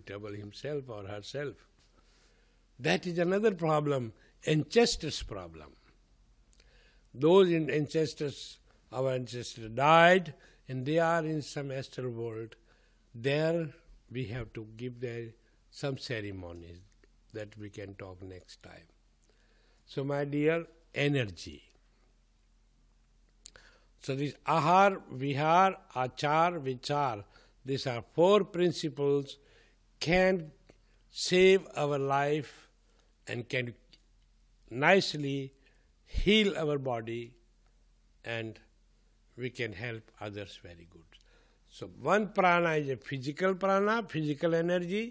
irritable himself or herself. That is another problem, ancestors' problem. Those ancestors, our ancestors died, and they are in some astral world. There we have to give them some ceremonies that we can talk next time. So my dear, energy. So this ahar, vihar, achar, vichar, these are 4 principles can save our life and can nicely heal our body, and we can help others very good. So one prana is a physical prana, physical energy.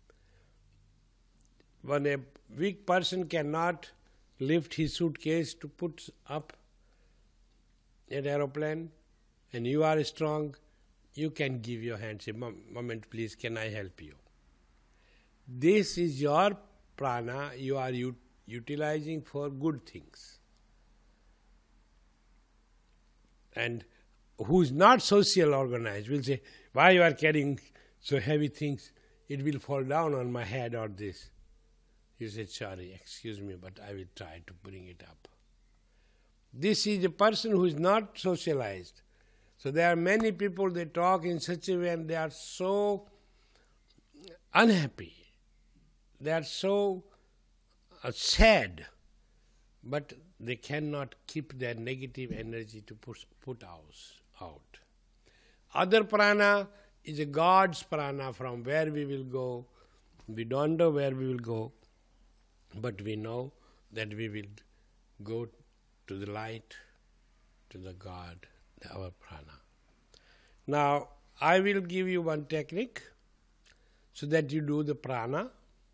When a weak person cannot lift his suitcase to put up an aeroplane, and you are strong, you can give your hand, say, moment please, can I help you? This is your prana, you are utilizing for good things. And who is not social organized will say, why you are carrying so heavy things, it will fall down on my head or this. You say, sorry, excuse me, but I will try to bring it up. This is a person who is not socialized. So there are many people, they talk in such a way and they are so unhappy. They are so sad, but they cannot keep their negative energy to put out. Other prana is a God's prana, from where we will go. We don't know where we will go, but we know that we will go to the light, to the God, our prana. Now, I will give you one technique so that you do the prana.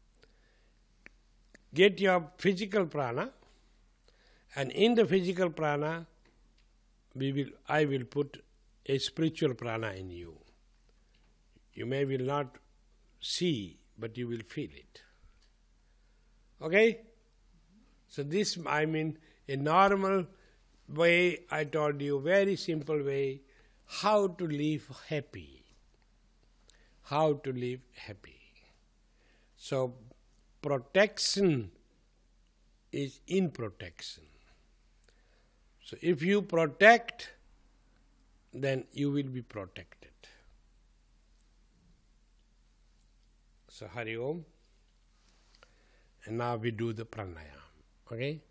Get your physical prana, and in the physical prana, I will put a spiritual prana in you. You will not see, but you will feel it. Okay? So this, I mean, a normal way, I told you, very simple way, how to live happy. How to live happy. So, protection is in protection. So if you protect, then you will be protected. So Hari Om. And now we do the pranayama. Okay?